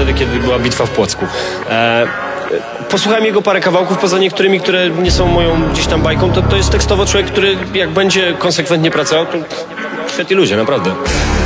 wtedy, kiedy była bitwa w Płocku. Posłuchałem jego parę kawałków, poza niektórymi, które nie są moją gdzieś tam bajką, to jest tekstowo człowiek, który jak będzie konsekwentnie pracował, to świetni ludzie, naprawdę.